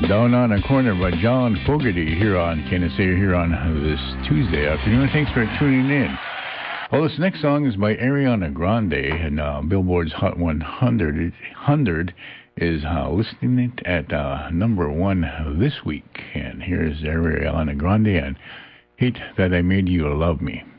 Down on a Corner by John Fogerty here on KNSA here on this Tuesday afternoon. Thanks for tuning in. Well, this next song is by Ariana Grande, and Billboard's Hot 100 is listing it at number 1 this week. And here's Ariana Grande and Hate That I Made You Love Me.